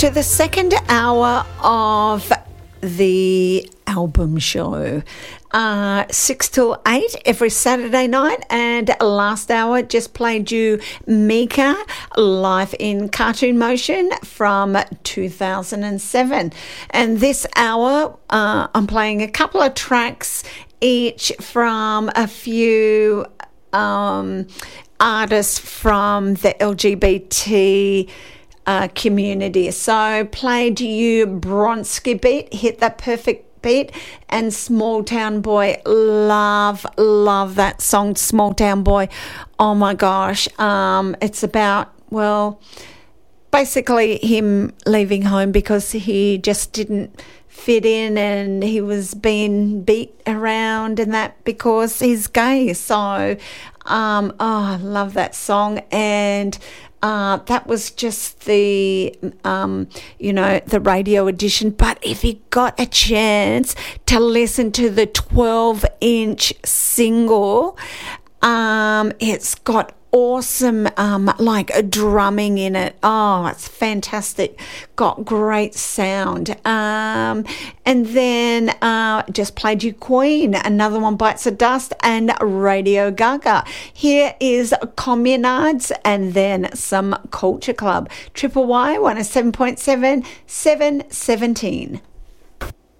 to the second hour of the album show. 6 till 8 every Saturday night, and last hour just played you Mika live in cartoon motion from 2007. And this hour I'm playing a couple of tracks each from a few artists from the LGBT community. So played you Bronski Beat, Hit That Perfect Beat, and Small Town Boy. Love that song, Small Town Boy. Oh my gosh. It's about, well, basically him leaving home because he just didn't fit in and he was being beat around and that because he's gay. So I love that song. And that was just the, the radio edition. But if you got a chance to listen to the 12-inch single, it's got awesome drumming in it. Oh, it's fantastic. Got great sound. And then just played you Queen, Another One Bites the Dust, and Radio Gaga. Here is Communards and then some Culture Club. Triple Y 107.7, 717.